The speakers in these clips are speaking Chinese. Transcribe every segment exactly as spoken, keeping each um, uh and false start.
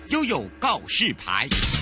悠悠告示牌。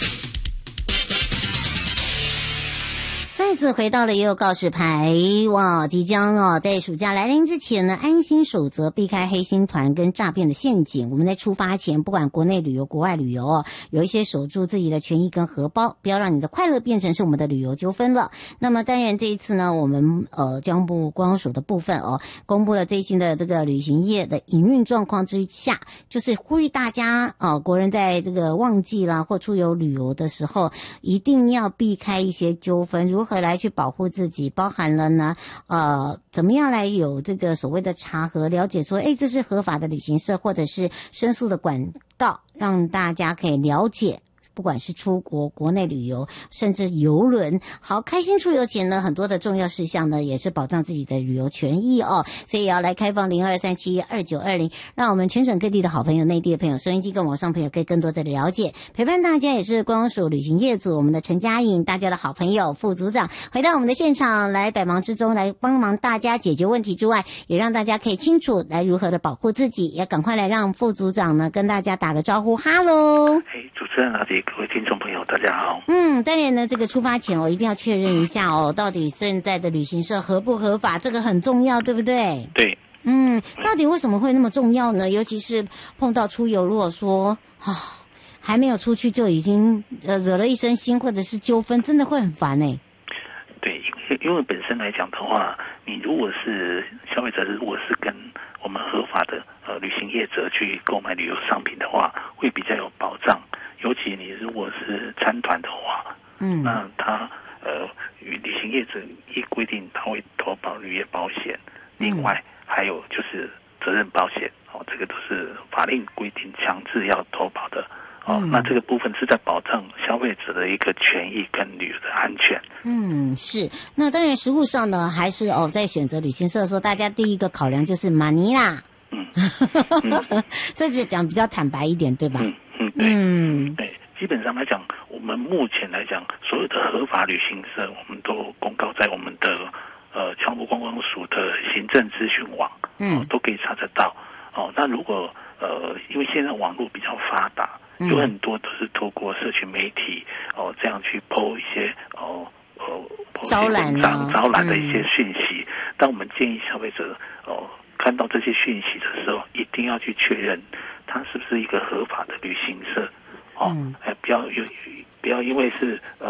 再次回到了也有告示牌哇！即将哦，在暑假来临之前呢，安心守则，避开黑心团跟诈骗的陷阱。我们在出发前，不管国内旅游、国外旅游哦，有一些守住自己的权益跟荷包，不要让你的快乐变成是我们的旅游纠纷了。那么当然这一次呢，我们呃交通部观光署的部分哦，公布了最新的这个旅行业的营运状况之下，就是呼吁大家哦，国人在这个旺季啦或出游旅游的时候，一定要避开一些纠纷。如何来去保护自己，包含了呢呃怎么样来有这个所谓的查核，了解说诶这是合法的旅行社，或者是申诉的管道，让大家可以了解，不管是出国、国内旅游，甚至邮轮，好，开心出游前呢，很多的重要事项呢，也是保障自己的旅游权益哦。所以也要来开放零二三七二九二零，让我们全省各地的好朋友、内地的朋友、收音机跟网上朋友可以更多的了解。陪伴大家也是观光署旅行业组我们的陈嘉颖，大家的好朋友、副组长，回到我们的现场来，百忙之中来帮忙大家解决问题之外，也让大家可以清楚来如何的保护自己，也赶快来让副组长呢跟大家打个招呼，哈喽。 哎，主持人阿迪，各位听众朋友，大家好。 嗯，当然呢，这个出发前我一定要确认一下哦，到底现在的旅行社合不合法，这个很重要，对不对？ 对。 嗯，到底为什么会那么重要呢？尤其是碰到出游，如果说啊还没有出去就已经呃惹了一身腥，或者是纠纷，真的会很烦哎。 对，因为因为本身来讲的话，你如果是消费者，如果是跟我们合法的呃旅行业者去购买旅游商品的话，会比较有保障。尤其你如果是参团的话， 嗯， 那他呃旅行业者一规定他会投保旅业保险，另外还有就是责任保险哦，这个都是法令规定强制要投保的哦。 嗯、 那这个部分是在保障消费者的一个权益跟旅游的安全。 嗯，是。那当然，实务上呢，还是哦，在选择旅行社的时候，大家第一个考量就是马尼啦。 嗯， 嗯这是讲比较坦白一点，对吧？ 嗯嗯，对， 嗯， 对。基本上来讲，我们目前来讲，所有的合法旅行社，我们都公告在我们的呃交通部观光署的行政资讯网，嗯、呃，都可以查得到。哦，那如果呃，因为现在网络比较发达， 嗯、 有很多都是透过社群媒体哦、呃、这样去 po 一些哦呃招揽啊招揽的一些讯息。嗯、但我们建议消费者哦、呃、看到这些讯息的时候，一定要去确认它是不是一个合法的旅行社。哦，哎，不要有，不要因为是呃。